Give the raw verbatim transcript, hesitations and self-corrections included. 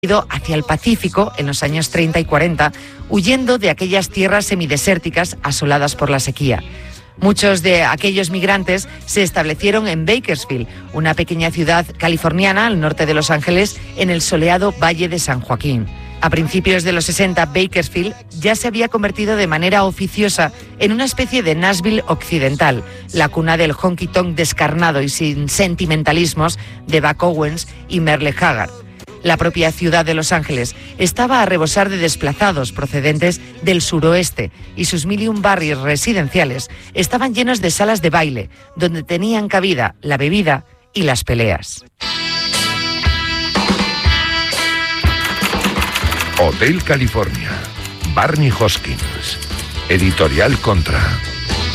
hacia el Pacífico en los años treinta y cuarenta, huyendo de aquellas tierras semidesérticas asoladas por la sequía. Muchos de aquellos migrantes se establecieron en Bakersfield, una pequeña ciudad californiana al norte de Los Ángeles, en el soleado Valle de San Joaquín. A principios de los sesenta, Bakersfield ya se había convertido de manera oficiosa en una especie de Nashville occidental, la cuna del honky-tonk descarnado y sin sentimentalismos de Buck Owens y Merle Haggard. La propia ciudad de Los Ángeles estaba a rebosar de desplazados procedentes del suroeste y sus mil y un barrios residenciales estaban llenos de salas de baile, donde tenían cabida la bebida y las peleas. Hotel California, Barney Hoskyns, Editorial Contra.